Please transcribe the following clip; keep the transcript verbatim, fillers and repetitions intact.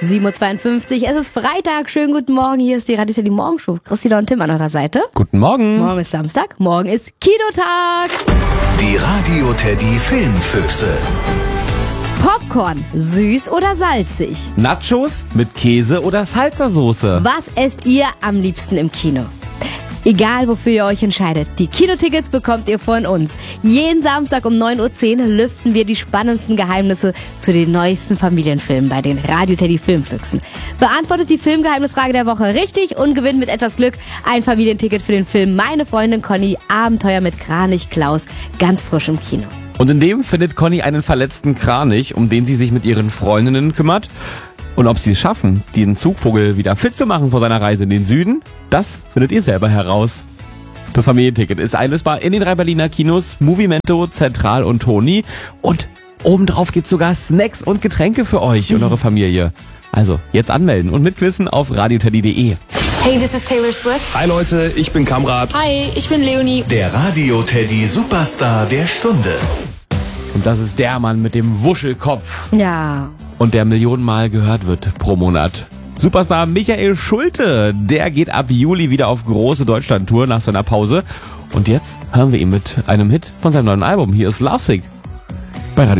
sieben Uhr zweiundfünfzig, es ist Freitag, schönen guten Morgen, hier ist die Radio Teddy Morgenshow. Christina und Tim an eurer Seite. Guten Morgen. Morgen ist Samstag, morgen ist Kinotag. Die Radio Teddy Filmfüchse. Popcorn, süß oder salzig? Nachos mit Käse oder Salsa-Soße? Was esst ihr am liebsten im Kino? Egal, wofür ihr euch entscheidet, die Kinotickets bekommt ihr von uns. Jeden Samstag um neun Uhr zehn lüften wir die spannendsten Geheimnisse zu den neuesten Familienfilmen bei den Radio Teddy Filmfüchsen. Beantwortet die Filmgeheimnisfrage der Woche richtig und gewinnt mit etwas Glück ein Familienticket für den Film Meine Freundin Conny, Abenteuer mit Kranich Klaus, ganz frisch im Kino. Und in dem findet Conny einen verletzten Kranich, um den sie sich mit ihren Freundinnen kümmert. Und ob sie es schaffen, den Zugvogel wieder fit zu machen vor seiner Reise in den Süden, das findet ihr selber heraus. Das Familienticket ist einlösbar in den drei Berliner Kinos, Movimento, Zentral und Toni. Und obendrauf gibt's sogar Snacks und Getränke für euch und eure Familie. Also, jetzt anmelden und mitquissen auf radioteddy punkt de. Hey, this is Taylor Swift. Hi Leute, ich bin Kamrat. Hi, ich bin Leonie. Der Radio Teddy Superstar der Stunde. Und das ist der Mann mit dem Wuschelkopf. Ja. Und der millionenmal gehört wird pro Monat. Superstar Michael Schulte, der geht ab Juli wieder auf große Deutschland-Tour nach seiner Pause. Und jetzt hören wir ihn mit einem Hit von seinem neuen Album. Hier ist Lovesick bei Radio